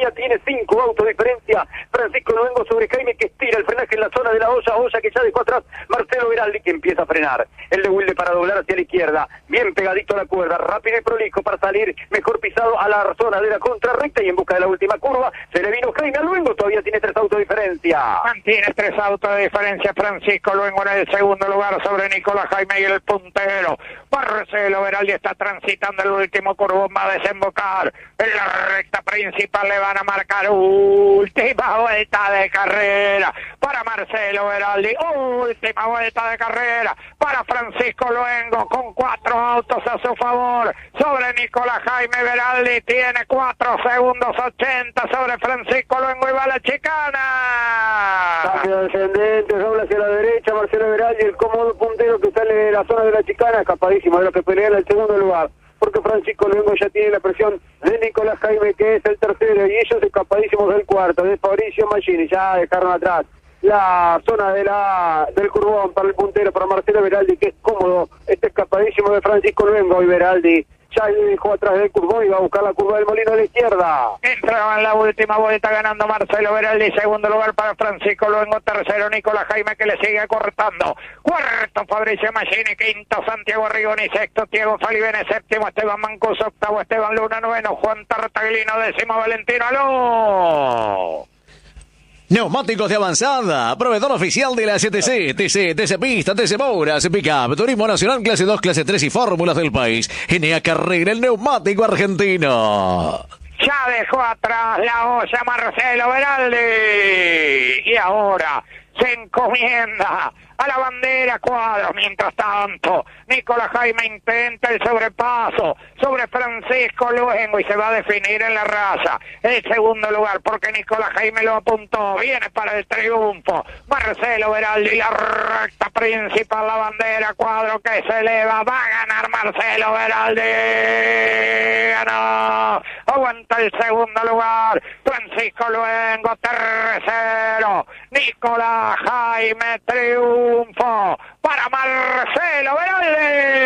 todavía tiene 5 autos de diferencia. Francisco Luengo sobre Jaime, que estira el frenaje en la zona de la olla que ya dejó atrás Marcelo Veraldi, que empieza a frenar. El de Wilde para doblar hacia la izquierda, bien pegadito a la cuerda, rápido y prolijo para salir mejor pisado a la zona de la contrarrecta y en busca de la última curva. Se le vino Jaime a Luengo, todavía tiene 3 autos de diferencia. Mantiene 3 autos de diferencia Francisco Luengo en el segundo lugar sobre Nicolás Jaime y el puntero. Marcelo Veraldi está transitando el último curvón, va a desembocar en la recta principal, le van a marcar última vuelta de carrera para Marcelo Veraldi, última vuelta de carrera para Francisco Luengo con 4 autos a su favor sobre Nicolás Jaime. Veraldi tiene 4 segundos 80 sobre Francisco Luengo y va a la chicana. Cambio descendente, dobla hacia la derecha, Marcelo Veraldi, el cómodo puntero que sale de la zona de la chicana, escapadísimo de lo que pelea en el segundo lugar, porque Francisco Luengo ya tiene la presión de Nicolás Jaime, que es el tercero, y ellos escapadísimos del cuarto, de Fabricio Machini, ya dejaron atrás la zona del curvón para el puntero, para Marcelo Veraldi, que es cómodo, está escapadísimo de Francisco Luengo, y Veraldi ya le dejó atrás del curvón y va a buscar la curva del molino de la izquierda. Entraba en la última vuelta ganando Marcelo Veraldi, segundo lugar para Francisco Luengo, tercero Nicolás Jaime, que le sigue cortando, cuarto Fabricio Machini, quinto Santiago Rigoni, sexto Diego Falivene, séptimo Esteban Mancuso, octavo Esteban Luna, noveno Juan Tartaglino, décimo Valentino Aló. Neumáticos de avanzada, proveedor oficial de la STC, TC Pista, TC Mouras, Pickup, Turismo Nacional, Clase 2, Clase 3 y Fórmulas del país. Enea Carrera, el neumático argentino. Ya dejó atrás la olla Marcelo Veraldi y ahora se encomienda a la bandera Cuadros. Mientras tanto, Nicolás Jaime intenta el sobrepaso sobre Francisco Luengo y se va a definir en la raza el segundo lugar, porque Nicolás Jaime lo apuntó, viene para el triunfo Marcelo Veraldi, la recta principal, la bandera Cuadro que se eleva, va a ganar Marcelo Veraldi, ganó, aguanta el segundo lugar Francisco Luengo, tercero Nicolás Jaime, triunfo para Marcelo Veraldi.